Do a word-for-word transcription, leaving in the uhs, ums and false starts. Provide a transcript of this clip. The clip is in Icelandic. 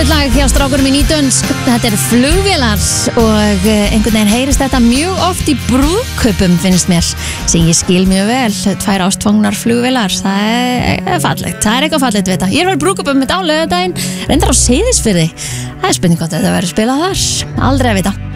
Fallegt lag hjá strákurum í Nýdönsk. Þetta er flugvélar og einhvern veginn heyrist þetta mjög oft í brúðkaupum, finnst mér, sem ég skil mjög vel. Tvær ástfangnar flugvélar, það er fallegt. Það er eitthvað fallegt við þetta. Ég er verið brúðkaupum með dálega daginn, reyndar á Seyðisfirði. Það er spurning hvort þetta verður spilað þar. Aldrei að vita.